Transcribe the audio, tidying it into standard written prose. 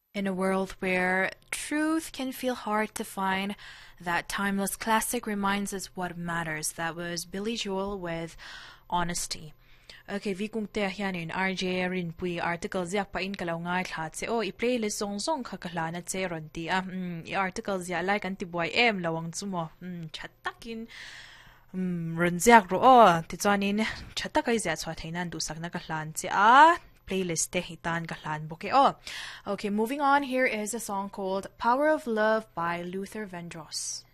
In a world where truth can feel hard to find, that timeless classic reminds us what matters. That was Billy Joel with Honesty. Okay, vi kung te hianin RJ rin pui article ziak pa in kalaw ngai thlat se o I playlist song song kha kahlan at se ron ti I article zia like anti boy em lawang chumo chattakin ron ziak ro o ti chuanin chattakai zia chwa theinan du sakna kahlan che playlist te hitan kahlan boke o. Okay, moving on, here is a song called Power of Love by Luther Vandross.